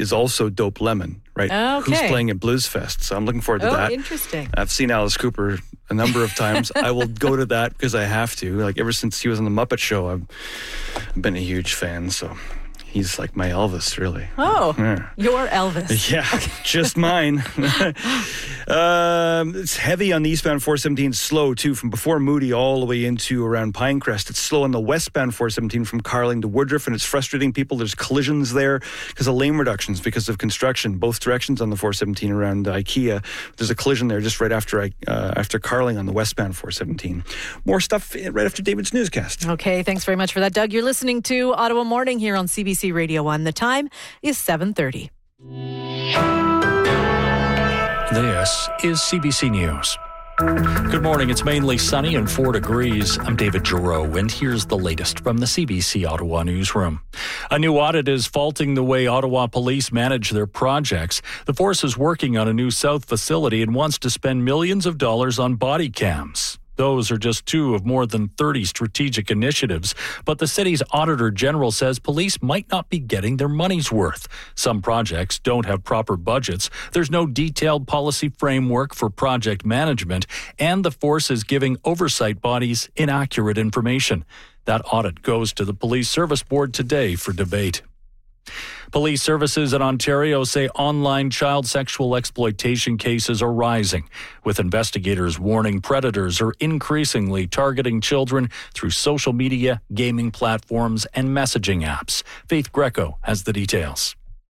is also Dope Lemon, right? Okay. Who's playing at Blues Fest. So I'm looking forward to that. Oh, interesting. I've seen Alice Cooper a number of times. I will go to that because I have to. Like, ever since he was on The Muppet Show, I've been a huge fan, so... He's like my Elvis, really. Oh, yeah. Your Elvis. Yeah, just mine. It's heavy on the eastbound 417, slow too, from before Moody all the way into around Pinecrest. It's slow on the westbound 417 from Carling to Woodruff, and it's frustrating people. There's collisions there because of lane reductions, because of construction, both directions on the 417 around IKEA. There's a collision there just right after Carling on the westbound 417. More stuff right after David's newscast. Okay, thanks very much for that, Doug. You're listening to Ottawa Morning here on CBC Radio 1. The time is 7:30. This is CBC News. Good morning. It's mainly sunny and 4 degrees. I'm David Giroux, and here's the latest from the CBC Ottawa newsroom. A new audit is faulting the way Ottawa police manage their projects. The force is working on a new south facility and wants to spend millions of dollars on body cams. Those are just 2 of more than 30 strategic initiatives. But the city's Auditor General says police might not be getting their money's worth. Some projects don't have proper budgets. There's no detailed policy framework for project management, and the force is giving oversight bodies inaccurate information. That audit goes to the Police Service Board today for debate. Police services in Ontario say online child sexual exploitation cases are rising, with investigators warning predators are increasingly targeting children through social media, gaming platforms, and messaging apps. Faith Greco has the details.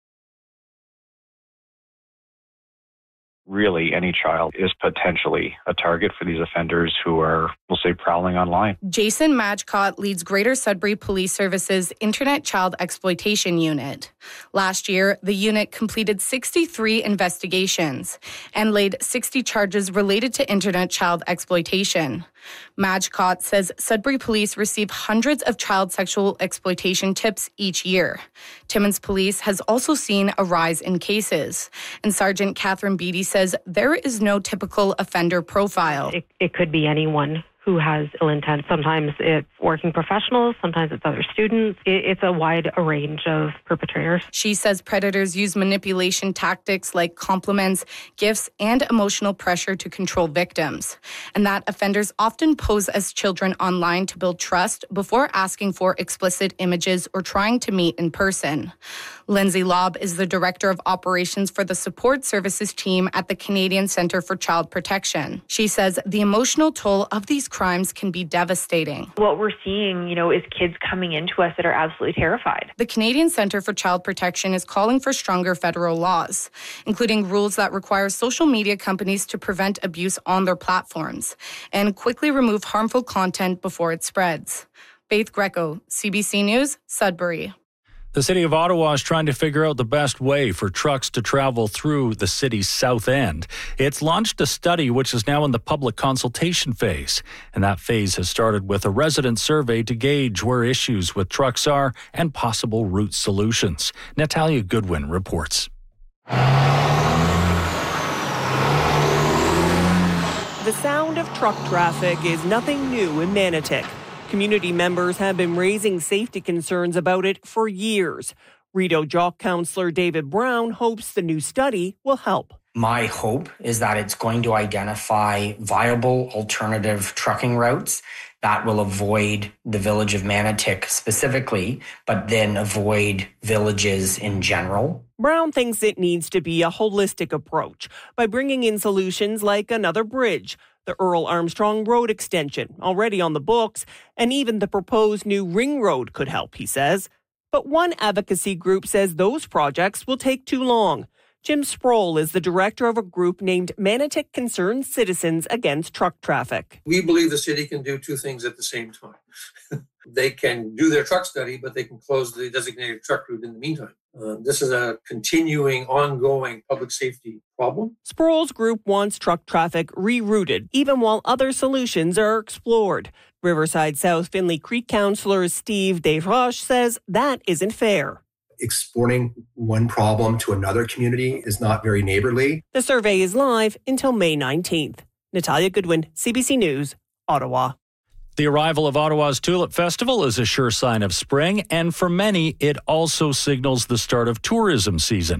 Really, any child is potentially a target for these offenders who are, we'll say, prowling online. Jason Magcott leads Greater Sudbury Police Services Internet Child Exploitation Unit. Last year, the unit completed 63 investigations and laid 60 charges related to Internet child exploitation. Magcott says Sudbury Police receive hundreds of child sexual exploitation tips each year. Timmins Police has also seen a rise in cases. And Sergeant Catherine Beattie says there is no typical offender profile. It could be anyone who has ill intent. Sometimes it's working professionals, sometimes it's other students. It's a wide range of perpetrators. She says predators use manipulation tactics like compliments, gifts, and emotional pressure to control victims, and that offenders often pose as children online to build trust before asking for explicit images or trying to meet in person. Lindsay Lobb is the Director of Operations for the Support Services team at the Canadian Centre for Child Protection. She says the emotional toll of these crimes can be devastating. What we're seeing, is kids coming into us that are absolutely terrified. The Canadian Centre for Child Protection is calling for stronger federal laws, including rules that require social media companies to prevent abuse on their platforms and quickly remove harmful content before it spreads. Faith Greco, CBC News, Sudbury. The City of Ottawa is trying to figure out the best way for trucks to travel through the city's south end. It's launched a study which is now in the public consultation phase. And that phase has started with a resident survey to gauge where issues with trucks are and possible route solutions. Natalia Goodwin reports. The sound of truck traffic is nothing new in Manotick. Community members have been raising safety concerns about it for years. Rideau Jock councillor David Brown hopes the new study will help. My hope is that it's going to identify viable alternative trucking routes that will avoid the village of Manotick specifically, but then avoid villages in general. Brown thinks it needs to be a holistic approach by bringing in solutions like another bridge, the Earl Armstrong Road extension, already on the books, and even the proposed new ring road could help, he says. But one advocacy group says those projects will take too long. Jim Sproul is the director of a group named Manotick Concerned Citizens Against Truck Traffic. We believe the city can do two things at the same time. They can do their truck study, but they can close the designated truck route in the meantime. This is a continuing, ongoing public safety problem. Sproul's group wants truck traffic rerouted, even while other solutions are explored. Riverside South Finley Creek councillor Steve Desroches says that isn't fair. Exporting one problem to another community is not very neighborly. The survey is live until May 19th. Natalia Goodwin, CBC News, Ottawa. The arrival of Ottawa's Tulip Festival is a sure sign of spring, and for many, it also signals the start of tourism season.